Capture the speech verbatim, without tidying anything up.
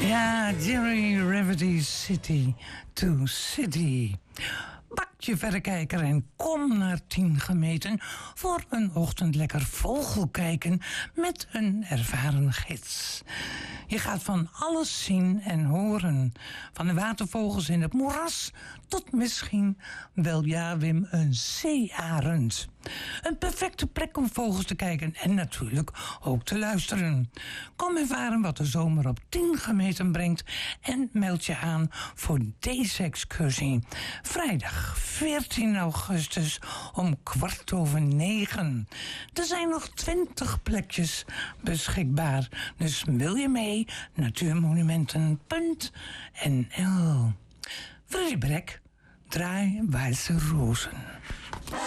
Ja, Jerry Rafferty City to City. Pak je verrekijker en kom naar tien gemeten voor een ochtend lekker vogelkijken met een ervaren gids. Je gaat van alles zien en horen. Van de watervogels in het moeras tot misschien wel, ja Wim, een zeearend. Een perfecte plek om vogels te kijken en natuurlijk ook te luisteren. Kom ervaren wat de zomer op tien gemeten brengt en meld je aan voor deze excursie. Vrijdag veertien augustus om kwart over negen. Er zijn nog twintig plekjes beschikbaar. Dus wil je mee? Natuurmonumenten punt n l. Freddy Brek, Draai Weiße Rozen.